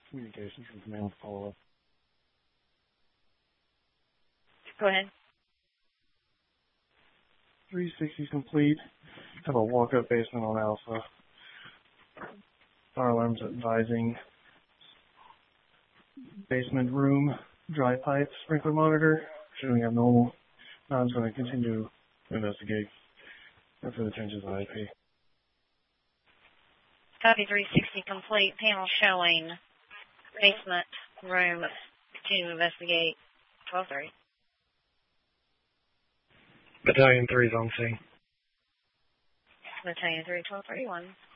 Communications from command with follow-up. Go ahead. 360 complete. Have a walk-up basement on Alpha. Fire alarms advising. Basement room, dry pipe, sprinkler monitor, showing abnormal. Now I'm going to continue to investigate for the changes of IP. Copy 360 complete. Panel showing basement room. Continue to investigate. 12:30. Battalion 3 is on scene. Battalion 3, 12:31.